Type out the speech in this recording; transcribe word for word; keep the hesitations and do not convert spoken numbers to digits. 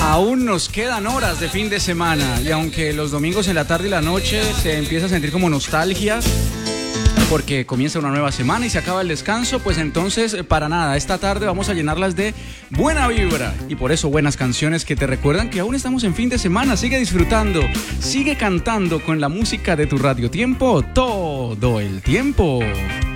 Aún nos quedan horas de fin de semana y aunque los domingos en la tarde y la noche se empieza a sentir como nostalgia porque comienza una nueva semana y se acaba el descanso, pues entonces para nada, esta tarde vamos a llenarlas de buena vibra y por eso buenas canciones que te recuerdan que aún estamos en fin de semana. Sigue disfrutando, sigue cantando con la música de tu Radio Tiempo todo el tiempo.